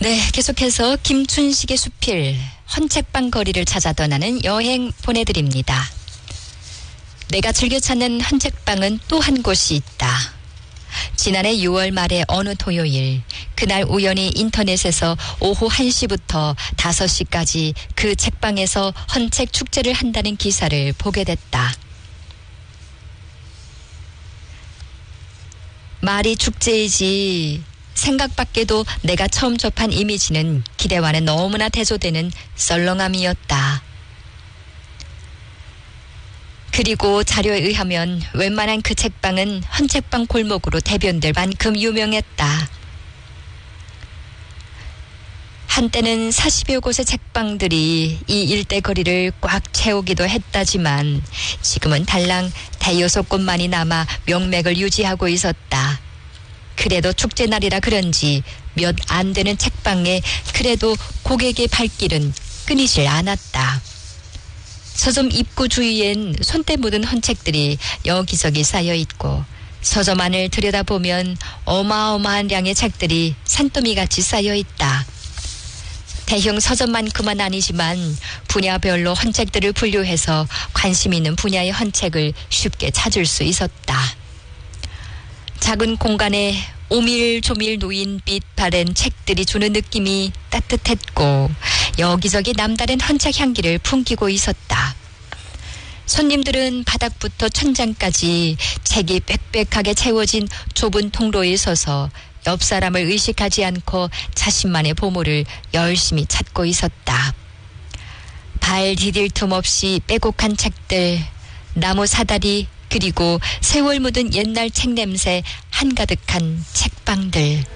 네, 계속해서 김춘식의 수필 헌책방 거리를 찾아 떠나는 여행 보내드립니다. 내가 즐겨 찾는 헌책방은 또 한 곳이 있다. 지난해 6월 말의 어느 토요일, 그날 우연히 인터넷에서 오후 1시부터 5시까지 그 책방에서 헌책 축제를 한다는 기사를 보게 됐다. 말이 축제이지 생각밖에도 내가 처음 접한 이미지는 기대와는 너무나 대조되는 썰렁함이었다. 그리고 자료에 의하면 웬만한 그 책방은 헌책방 골목으로 대변될 만큼 유명했다. 한때는 40여 곳의 책방들이 이 일대 거리를 꽉 채우기도 했다지만 지금은 달랑 대여섯 곳만이 남아 명맥을 유지하고 있었다. 그래도 축제날이라 그런지 몇 안 되는 책방에 그래도 고객의 발길은 끊이질 않았다. 서점 입구 주위엔 손때 묻은 헌책들이 여기저기 쌓여있고 서점 안을 들여다보면 어마어마한 양의 책들이 산더미같이 쌓여있다. 대형 서점만큼은 아니지만 분야별로 헌책들을 분류해서 관심 있는 분야의 헌책을 쉽게 찾을 수 있었다. 작은 공간에 오밀조밀 놓인 빛 바랜 책들이 주는 느낌이 따뜻했고 여기저기 남다른 헌책 향기를 풍기고 있었다. 손님들은 바닥부터 천장까지 책이 빽빽하게 채워진 좁은 통로에 서서 옆 사람을 의식하지 않고 자신만의 보물을 열심히 찾고 있었다. 발 디딜 틈 없이 빼곡한 책들, 나무 사다리, 그리고 세월 묻은 옛날 책 냄새 한가득한 책방들.